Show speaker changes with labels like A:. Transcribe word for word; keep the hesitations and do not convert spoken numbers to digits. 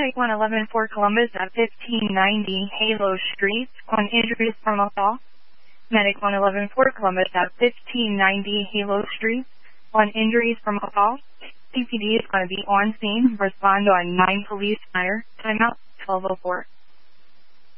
A: Medic one eleven for Columbus at fifteen ninety Halo Street on injuries from assault. Medic one eleven for Columbus at fifteen ninety Halo Street on injuries from assault. C P D is going to be on scene. Respond on nine police fire. Timeout twelve oh four.